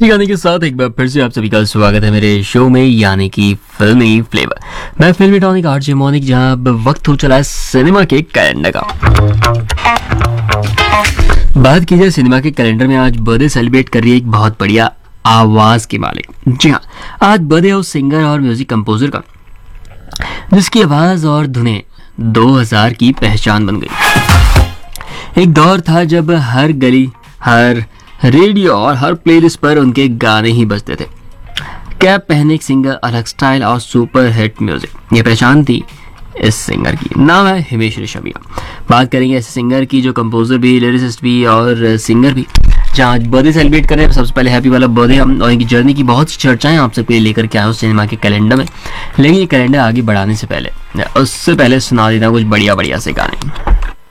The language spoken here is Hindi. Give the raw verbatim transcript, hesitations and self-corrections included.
गाने के साथ एक बार फिर से आप सभी का स्वागत है मेरे शो में, यानी कि फिल्मी फ्लेवर। मैं फिल्मी टॉनिक आरजे मोनिक, जहां अब वक्त हो चला है सिनेमा के कैलेंडर का। बात की जाए सिनेमा के कैलेंडर में, आज बर्थडे सेलिब्रेट कर रही है एक बहुत बढ़िया आवाज के मालिक। जी हाँ, आज बर्थडे है उस सिंगर और म्यूजिक कंपोजर का जिसकी आवाज और धुनें दो हज़ार की पहचान बन गई। एक दौर था जब हर गली, हर रेडियो और हर प्लेलिस्ट पर उनके गाने ही बजते थे। कैप पहने एक सिंगर, अलग स्टाइल और सुपर हिट म्यूजिक, ये पहचान थी इस सिंगर की। नाम है हिमेश रेशमिया। बात करेंगे ऐसे सिंगर की जो कंपोजर भी, लिरिसिस्ट भी और सिंगर भी। जहाँ आज बर्थडे सेलिब्रेट कर रहे हैं, सबसे पहले हैप्पी वाला बर्थडे। हम और इनकी जर्नी की बहुत सी चर्चाएं आप सबके लिए लेकर के आए हो सिनेमा के कैलेंडर में। लेकिन ये कैलेंडर आगे बढ़ाने से पहले, उससे पहले सुना देना कुछ बढ़िया बढ़िया से गाने।